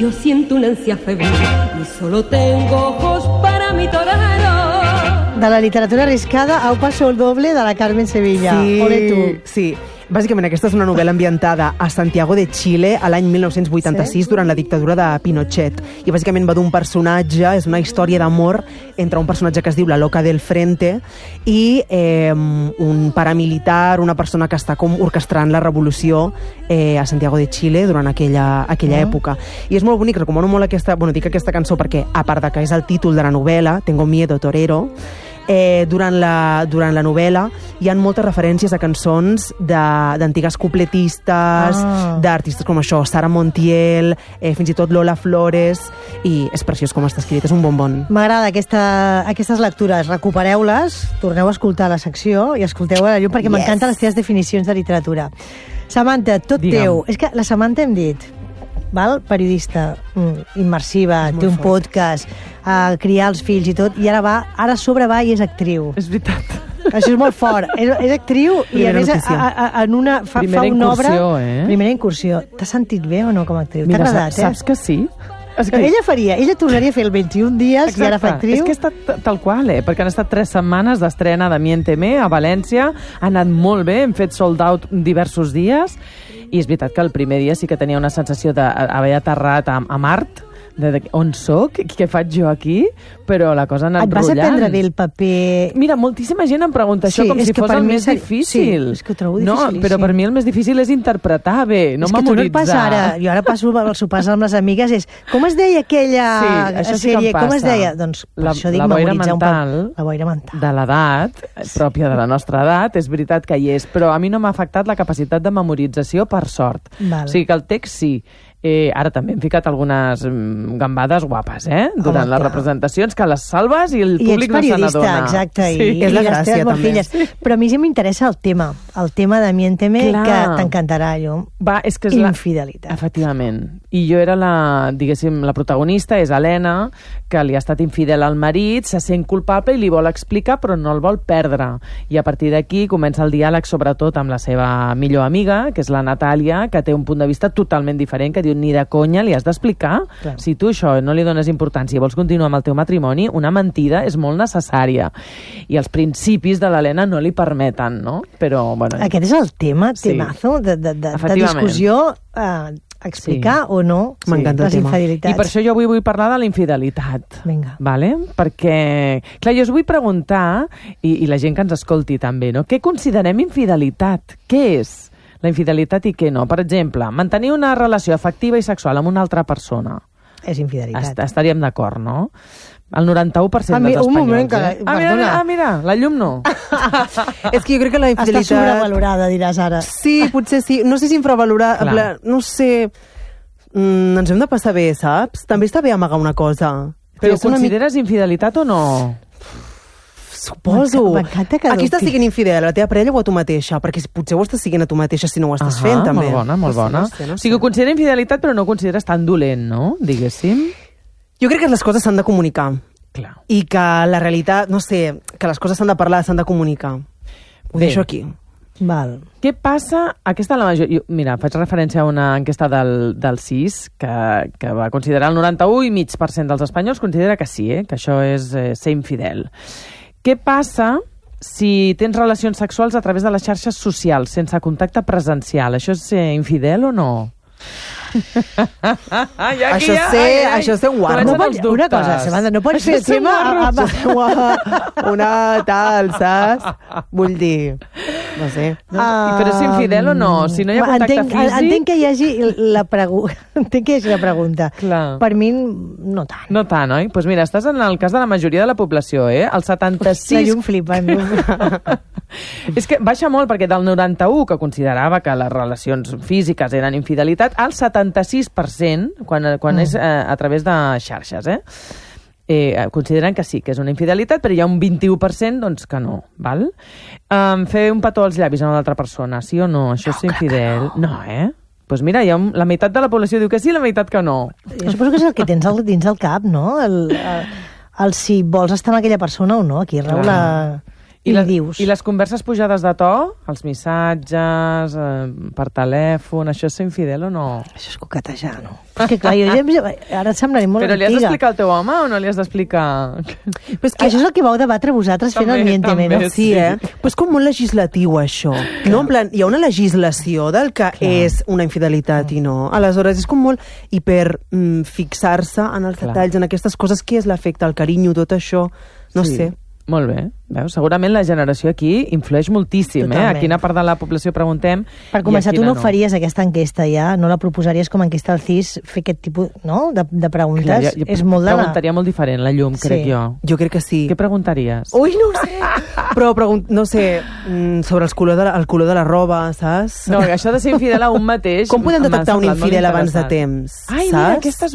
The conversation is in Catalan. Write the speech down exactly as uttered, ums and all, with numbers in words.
yo siento una ansia febril y solo tengo ojos para mi torero. De la literatura arriscada a un paso el doble de la Carmen Sevilla. Sí, Ole tu. sí. Bàsicament, aquesta és una novel·la ambientada a Santiago de Chile a l'any mil nou-cents vuitanta-sis, sí? Durant la dictadura de Pinochet. I bàsicament va d'un personatge, és una història d'amor entre un personatge que es diu la Loca del Frente i eh, un paramilitar, una persona que està com orquestrant la revolució eh, a Santiago de Chile durant aquella, aquella uh-huh. època. I és molt bonic, recomano molt aquesta, bueno, dic aquesta cançó perquè, a part de que és el títol de la novel·la, Tengo miedo, torero, Eh, durant, la, durant la novel·la hi ha moltes referències a cançons d'antigues cupletistes, ah. d'artistes com això, Sara Montiel, eh, fins i tot Lola Flores, i és preciós com està escrit, és un bonbon. M'agrada aquesta, aquestes lectures, recupereu-les, torneu a escoltar la secció i escolteu la llum perquè yes. m'encanten les teves definicions de literatura. Samantha, tot Digue'm. teu. És que la Samantha hem dit, val? Periodista, immersiva, té un fort. podcast, a criar els fills i tot, i ara va, ara a sobre va i és actriu. És veritat. Això és molt fort. És, és actriu i a més a, a, a, en una, fa, fa una obra... Eh? Primera incursió. T'has sentit bé o no com a actriu? T'ha agradat, eh? Saps que sí? És que... Ella faria, ella tornaria a fer el vint-i-un dies Exacte. i ara fa actriu. És que ha estat tal qual, eh? Perquè han estat tres setmanes d'estrena de Miénteme a València, ha anat molt bé, hem fet sold out diversos dies, i és veritat que el primer dia sí que tenia una sensació d'haver aterrat a, a Mart, de, de on soc, què faig jo aquí, però la cosa ha anat Et vas rotllant. aprendre bé el paper... Mira, moltíssima gent em pregunta sí, això com si fos el més ser... difícil. Sí, és que ho trobo no, difícil. Però per mi el més difícil és interpretar bé, no és memoritzar. És que tu no et passa ara, jo ara passo els sopars amb les amigues, és com es deia aquella sí, sèrie, sí com es deia? Doncs per la, això dic la boira memoritzar mental, un poc. La boira mental. De l'edat, pròpia de la nostra edat, és veritat que hi és, però a mi no m'ha afectat la capacitat de memorització, per sort. Val. O sigui que el text sí. Eh, ara també hem ficat algunes mm, gambades guapes, eh? Durant Home, les clar. representacions, que les salves i el públic no se n'adona. I ets periodista, exacte, sí. i, és la i gràcia, les també. filles. Però a mi sí m'interessa el tema, el tema de Miénteme, Clar. que t'encantarà, jo. Va, és que és Infidelitat. La... Efectivament. I jo era la, diguéssim, la protagonista, és Helena, que li ha estat infidel al marit, se sent culpable i li vol explicar, però no el vol perdre. I a partir d'aquí comença el diàleg, sobretot amb la seva millor amiga, que és la Natàlia, que té un punt de vista totalment diferent, que diu, ni de conya, li has d'explicar. Clar. Si tu això no li dones importància i vols continuar amb el teu matrimoni, una mentida és molt necessària. I els principis de l'Helena no li permeten, no? Però, bueno... Aquest és el tema, sí. temazo, de, de, de, de discussió, eh, explicar sí. o no M'encanta les infidelitats. I per això jo avui vull parlar de la infidelitat. Vinga. Vale? Perquè, clar, jo us vull preguntar, i, i la gent que ens escolti també, no? Què considerem infidelitat? Què és la infidelitat i què no? Per exemple, mantenir una relació afectiva i sexual amb una altra persona. És infidelitat. Est estaríem d'acord, no? El noranta-u per cent mi, dels espanyols. Un moment, que... Eh? Ah, mira, ah, mira, la llum no. És que jo crec que la infidelitat... Està sobrevalorada, diràs ara. Sí, potser sí. No sé si infravalorada... No sé... Mm, ens hem de passar bé, saps? També està bé amagar una cosa. Però ho consideres mi... infidelitat o no? Suposo. M'encanta que... Aquí estàs siguent infidel, a la teva parella o a tu mateixa? Perquè potser ho estàs siguent a tu mateixa si no ho estàs ah, fent, també. Molt bona, molt bona. No sé, no sé. O sigui, ho considera infidelitat, però no ho consideres tan dolent, no? Diguéssim. Jo crec que les coses s'han de comunicar. Clar. I que la realitat, no sé, que les coses s'han de parlar, s'han de comunicar. Ho Bé. deixo aquí. Val. Què passa? Aquesta la major... Jo, mira, faig referència a una enquesta del, del C I S que, que va considerar el noranta-u i mig per cent dels espanyols considera que sí, eh? Que això és eh, ser infidel. Què passa si tens relacions sexuals a través de les xarxes socials, sense contacte presencial? Això és ser infidel o no? ja, això ja, sé, ai, ai. això sé guarro. No pot, una cosa, Samantha, no pots fer el tema amb, amb una tal, saps? Vull dir, no sé. No, uh, però és infidel o no? Si no hi ha contacte entenc, físic... Entenc que hi hagi la, pregu... entenc que hi hagi la pregunta. Clar. Per mi, no tant. No tant, oi? Doncs pues mira, estàs en el cas de la majoria de la població, eh? El setanta-sis... La llum flipa. És que baixa molt, perquè del noranta-u, que considerava que les relacions físiques eren infidelitat, al setanta-sis per cent, quan, quan mm. és eh, a través de xarxes, eh? Eh, consideren que sí, que és una infidelitat, però hi ha un vint-i-u per cent doncs, que no. Val? Um, fer un petó als llavis a una altra persona, sí o no? Això no, és infidel? No. no, eh? Doncs pues mira, hi ha un, la meitat de la població diu que sí, la meitat que no. Jo suposo que és el que tens al, dins del cap, no? El, el, el si vols estar amb aquella persona o no. Aquí rau la... I, I, li la, dius. I les converses pujades de to, els missatges, eh, per telèfon, això és ser infidel o no? Això és coquetejar, no? És que clar, jo ja, ara et semblaré molt Però li has antiga. d'explicar al teu home o no li has d'explicar? Però és que això és el que vau debatre vosaltres fent També, el Miénteme, no? també, Sí, eh? Però és com molt legislatiu, això. No, en plan, hi ha una legislació del que és una infidelitat i no. Aleshores, és com molt... I per mm, fixar-se en els Clar. detalls, en aquestes coses, què és l'efecte, el carinyo, tot això? No Sí. sé. Molt bé. Veus? Segurament la generació aquí influeix moltíssim. Eh? Totalment. A quina part de la població preguntem. Per i començar, a tu quina no faries aquesta enquesta ja, no la proposaries com a enquesta al C I S, fer aquest tipus no? de, de preguntes. Clar, jo, jo és molt de la... preguntaria molt diferent, la llum, Sí. crec jo. Jo crec que sí. Què preguntaries? Ui, no ho sé. Però, pregun no sé, mm, sobre els color de la, el color de la roba, saps? No, això de ser infidel a un mateix... Com podem m'ha detectar un semblat molt infidel abans de interessant. temps, Ai, saps? mira, aquesta és